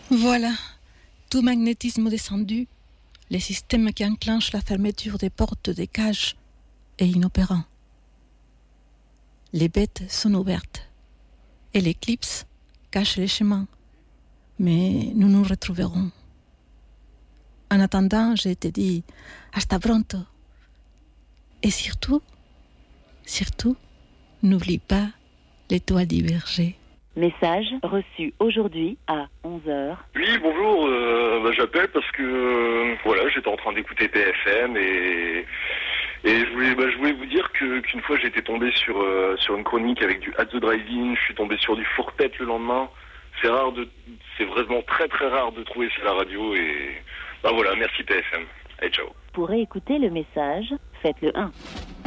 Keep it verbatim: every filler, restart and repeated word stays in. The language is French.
Voilà, tout magnétisme descendu, les systèmes qui enclenchent la fermeture des portes des cages est inopérant. Les bêtes sont ouvertes et l'éclipse cache les chemins, mais nous nous retrouverons. En attendant, je te dis hasta pronto. Et surtout, surtout, n'oublie pas l'étoile divergée. Message reçu aujourd'hui à onze heures. Oui, bonjour, euh, bah, j'appelle parce que euh, voilà, j'étais en train d'écouter P F M et, et je, voulais, bah, je voulais vous dire que, qu'une fois j'étais tombé sur, euh, sur une chronique avec du At the Drive-In, je suis tombé sur du four-tête le lendemain. C'est rare de, c'est vraiment très très rare de trouver ça à la radio et bah voilà, merci P F M. Allez, ciao. Pour écouter le message, faites le un.